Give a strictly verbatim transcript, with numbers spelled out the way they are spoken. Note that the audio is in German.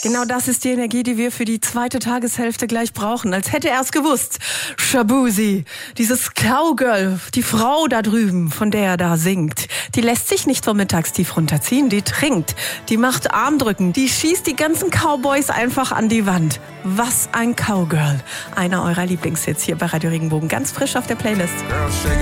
Genau das ist die Energie, die wir für die zweite Tageshälfte gleich brauchen. Als hätte er es gewusst. Shaboozey, dieses Cowgirl, die Frau da drüben, von der er da singt, die lässt sich nicht vom Mittagstief runterziehen, die trinkt, die macht Armdrücken, die schießt die ganzen Cowboys einfach an die Wand. Was ein Cowgirl. Einer eurer Lieblingshits hier bei Radio Regenbogen, ganz frisch auf der Playlist.